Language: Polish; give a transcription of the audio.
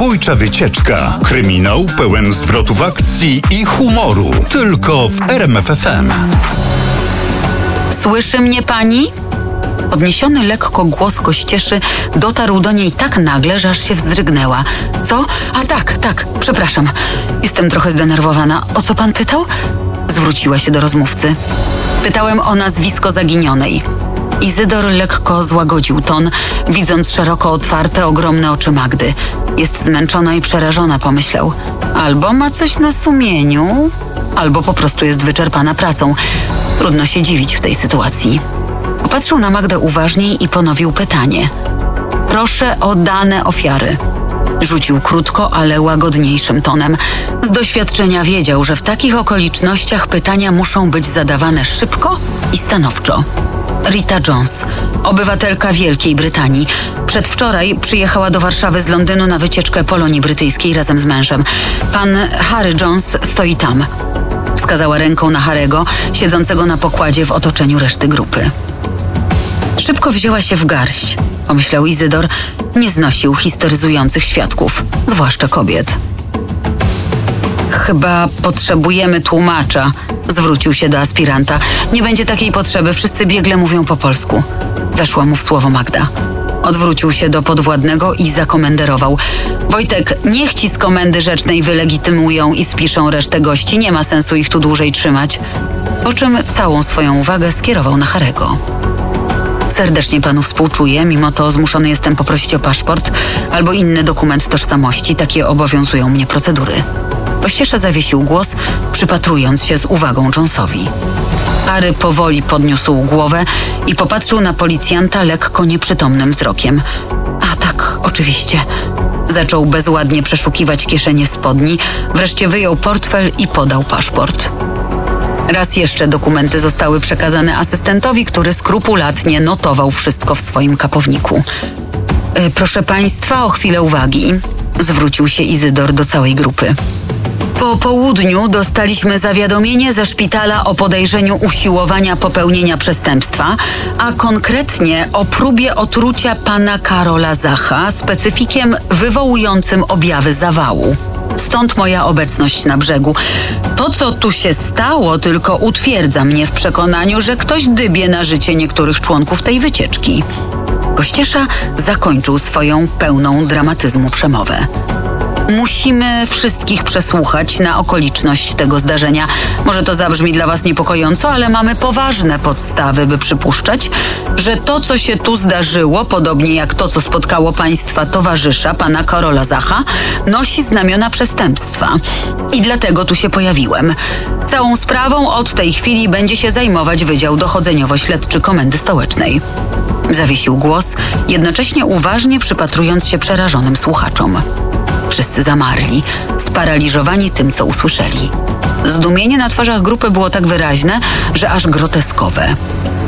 Zabójcza wycieczka. Kryminał pełen zwrotów akcji i humoru. Tylko w RMF FM. Słyszy mnie pani? Podniesiony lekko głos Kościeszy dotarł do niej tak nagle, że aż się wzdrygnęła. Co? A tak, przepraszam. Jestem trochę zdenerwowana. O co pan pytał? Zwróciła się do rozmówcy. Pytałem o nazwisko zaginionej. Izydor lekko złagodził ton, widząc szeroko otwarte, ogromne oczy Magdy. Jest zmęczona i przerażona, pomyślał. Albo ma coś na sumieniu, albo po prostu jest wyczerpana pracą. Trudno się dziwić w tej sytuacji. Popatrzył na Magdę uważniej i ponowił pytanie. Proszę o dane ofiary. Rzucił krótko, ale łagodniejszym tonem. Z doświadczenia wiedział, że w takich okolicznościach pytania muszą być zadawane szybko i stanowczo. Rita Jones, obywatelka Wielkiej Brytanii. Przedwczoraj przyjechała do Warszawy z Londynu na wycieczkę Polonii Brytyjskiej razem z mężem. Pan Harry Jones stoi tam. Wskazała ręką na Harego, siedzącego na pokładzie w otoczeniu reszty grupy. Szybko wzięła się w garść, pomyślał Izydor. Nie znosił histeryzujących świadków, zwłaszcza kobiet. Chyba potrzebujemy tłumacza, zwrócił się do aspiranta. Nie będzie takiej potrzeby, wszyscy biegle mówią po polsku. Weszła mu w słowo Magda. Odwrócił się do podwładnego i zakomenderował. Wojtek, niech ci z komendy rzecznej wylegitymują i spiszą resztę gości. Nie ma sensu ich tu dłużej trzymać. Po czym całą swoją uwagę skierował na Harego. Serdecznie panu współczuję, mimo to zmuszony jestem poprosić o paszport albo inny dokument tożsamości. Takie obowiązują mnie procedury. Kościesza zawiesił głos, przypatrując się z uwagą Jonesowi. Harry powoli podniósł głowę i popatrzył na policjanta lekko nieprzytomnym wzrokiem. A tak, oczywiście. Zaczął bezładnie przeszukiwać kieszenie spodni, wreszcie wyjął portfel i podał paszport. Raz jeszcze dokumenty zostały przekazane asystentowi, który skrupulatnie notował wszystko w swoim kapowniku. Proszę państwa, o chwilę uwagi, zwrócił się Izydor do całej grupy. Po południu dostaliśmy zawiadomienie ze szpitala o podejrzeniu usiłowania popełnienia przestępstwa, a konkretnie o próbie otrucia pana Karola Zacha specyfikiem wywołującym objawy zawału. Stąd moja obecność na brzegu. To, co tu się stało, tylko utwierdza mnie w przekonaniu, że ktoś dybie na życie niektórych członków tej wycieczki. Kościesza zakończył swoją pełną dramatyzmu przemowę. Musimy wszystkich przesłuchać na okoliczność tego zdarzenia. Może to zabrzmi dla was niepokojąco, ale mamy poważne podstawy, by przypuszczać, że to, co się tu zdarzyło, podobnie jak to, co spotkało państwa towarzysza, pana Karola Zacha, nosi znamiona przestępstwa. I dlatego tu się pojawiłem. Całą sprawą od tej chwili będzie się zajmować Wydział Dochodzeniowo-Śledczy Komendy Stołecznej. Zawiesił głos, jednocześnie uważnie przypatrując się przerażonym słuchaczom. Wszyscy zamarli, sparaliżowani tym, co usłyszeli. Zdumienie na twarzach grupy było tak wyraźne, że aż groteskowe.